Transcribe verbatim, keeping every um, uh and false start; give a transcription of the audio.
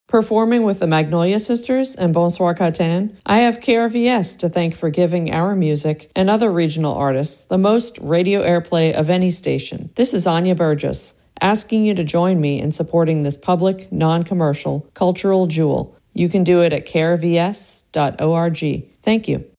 Performing with the Magnolia Sisters and Bonsoir Catan, I have K R V S to thank for giving our music and other regional artists the most radio airplay of any station. This is Anya Burgess, asking you to join me in supporting this public, non-commercial, cultural jewel. You can do it at k r v s dot org. Thank you.